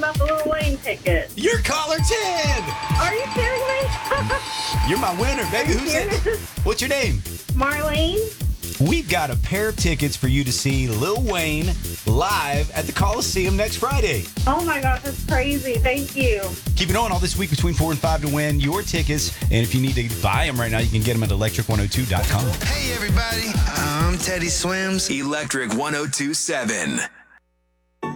about the Lil Wayne ticket. You're caller 10. Are you kidding me? You're my winner, baby. Who's it? What's your name? Marlene? We've got a pair of tickets for you to see Lil Wayne live at the Coliseum next Friday. Oh my gosh, that's crazy. Thank you. Keep it on all this week between 4 and 5 to win your tickets. And if you need to buy them right now, you can get them at electric102.com. Hey, everybody. I'm Teddy Swims. Electric 1027.